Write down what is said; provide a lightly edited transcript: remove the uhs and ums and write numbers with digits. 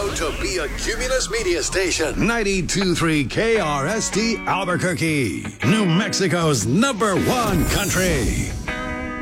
proud to be a Cumulus Media Station. 92.3 KRST Albuquerque, New Mexico's #1 country.